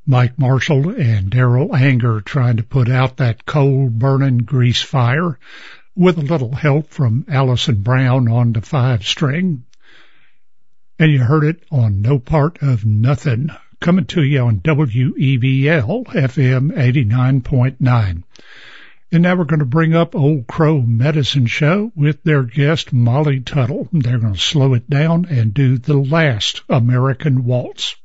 Mike Marshall and Daryl Anger trying to put out that coal-burning grease fire with a little help from Allison Brown on the 5-string. And you heard it on No Part of Nothing, coming to you on WEVL FM 89.9. And now we're going to bring up Old Crow Medicine Show with their guest Molly Tuttle. They're going to slow it down and do The Last American Waltz.